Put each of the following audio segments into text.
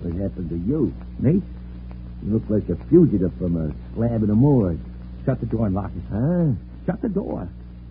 What happened to you? Me? You look like a fugitive from a slab in the morgue. Shut the door and lock it. Huh? Shut the door.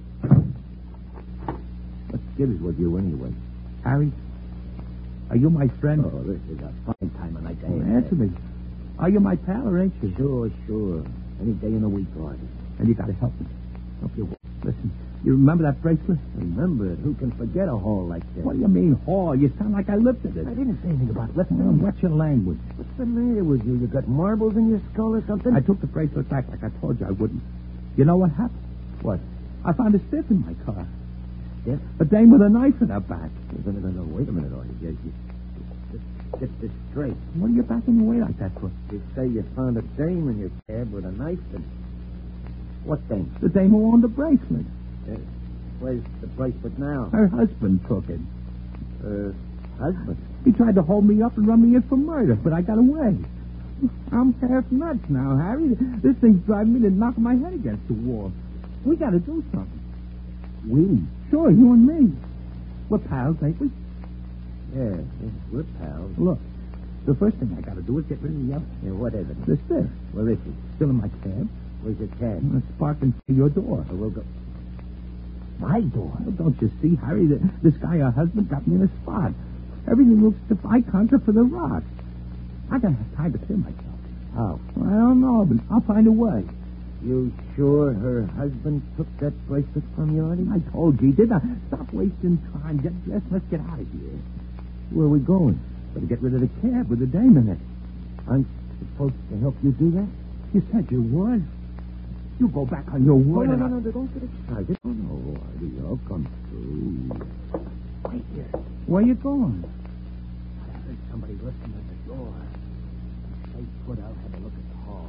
What gives with you anyway? Harry, are you my friend? Oh, this is a fine time of night to have. Answer me. Are you my pal or ain't you? Sure. Any day in the week, Artie. And you gotta help me. Help you. Listen, you remember that bracelet? Remember it. Who can forget a haul like that? What do you mean, haul? You sound like I lifted it. I didn't say anything about lifting Well, it. what's your language? What's the matter with you? You got marbles in your skull or something? I took the bracelet back like I told you I wouldn't. You know what happened? What? I found a stiff in my car. Stiff? A dame with a knife in her back. No, wait a minute, Artie. Get this straight. What are you backing away like that for? You say you found a dame in your cab with a knife in. What dame? The dame who owned the bracelet. Where's the bracelet now? Her husband took it. Her husband? He tried to hold me up and run me in for murder, but I got away. I'm half nuts now, Harry. This thing's driving me to knock my head against the wall. We got to do something. We? Sure, you and me. We're pals, ain't we? Yeah, we're pals. Look, the first thing I got to do is get rid of the other. Yeah, what evidence? The stiff. Where is she? Still in my cab. Where's your cab? It's parking to your door. We'll go. My door? Well, don't you see, Harry? This guy, her husband, got me in a spot. Everything looks to defy contra for the rot. I gotta have time to clear myself. How? Well, I don't know, but I'll find a way. You sure her husband took that bracelet from you, Artie? I told you, didn't I? Stop wasting time. Get dressed. Let's get out of here. Where are we going? Better get rid of the cab with the dame in it. I'm supposed to help you do that? You said you would. You go back on your word. No, don't get excited. Oh, no, Artie, I'll come through. Wait here. Where you going? I heard somebody listening at the door. Stay put, I'll have a look at the hall.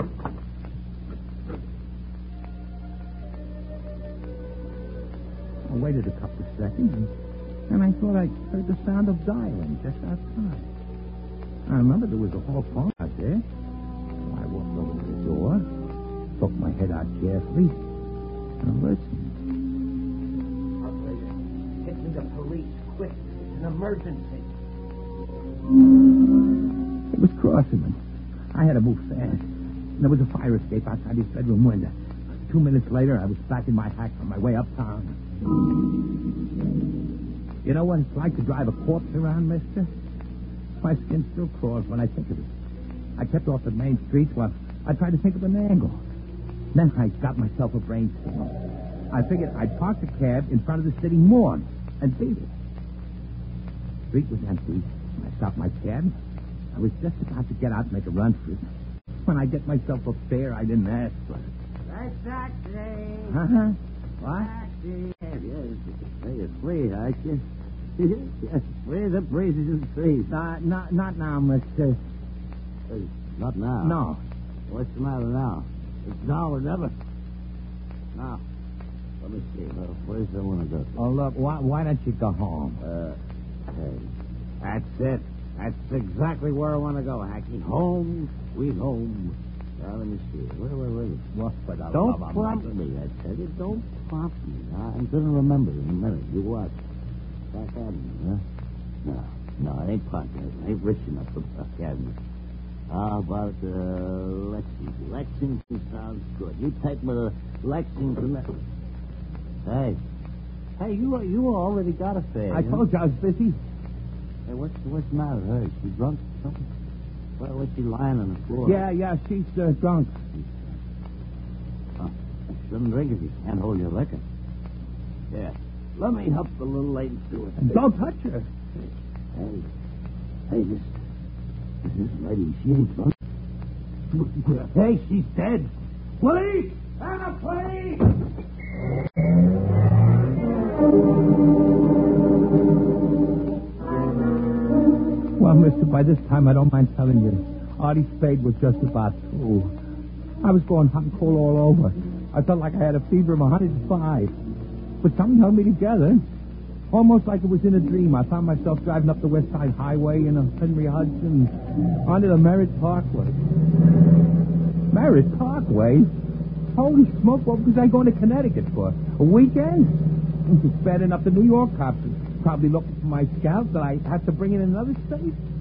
I waited a couple of seconds, and I thought I heard the sound of dialing just outside. I remember there was a hall phone out there. So I walked over to the door, took my head out carefully, and listened. Operator, get me the police, quick. It's an emergency. It was Crosserman. I had to move fast. There was a fire escape outside his bedroom window. 2 minutes later, I was back in my hack on my way uptown. You know what it's like to drive a corpse around, mister? My skin still crawls when I think of it. I kept off the main streets while I tried to think of an angle. Then I got myself a brainstorm. I figured I'd park the cab in front of the city morgue and beat it. The street was empty. I stopped my cab. I was just about to get out and make a run for it. When I get myself a fare, I didn't ask for it. That's taxi. Uh-huh. What? Taxi. Hey, you're free, aren't you? Yes, free the breezes and trees. Not now, mister. Not now. No. What's the matter now? It's now or never. Now, let me see. Where's I want to go? Oh, look, why don't you go home? Hey. That's it. That's exactly where I want to go, Hacky. Home, sweet home. Now, let me see. Where is it? What for the Don't love of prompt Mike? me, I tell you. Don't prompt me. I'm going to remember in a minute. You watch. Park Avenue, huh? No, it ain't Park Avenue. Ain't rich enough for Park Avenue. How about Lexington? Lexington sounds good. You take me to Lexington. Hey, you already got a fare. I told you I was busy. Hey, what's the matter with her? Is she drunk or something? What's she lying on the floor? Yeah, she's drunk. You shouldn't drink if you can't hold your liquor. Yeah. Let me help the little lady do it. Don't touch her. Hey, this lady, she ain't drunk. Hey, she's dead. Police! Anna, police! Well, mister, by this time, I don't mind telling you, Artie Spade was just about through. I was going hot and cold all over. I felt like I had a fever of 105. But something held me together. Almost like it was in a dream. I found myself driving up the West Side Highway in a Henry Hudson onto the Merritt Parkway. Merritt Parkway? Holy smoke, what was I going to Connecticut for? A weekend? It's bad enough the New York cops are probably looking for my scalp that I have to bring it in another state.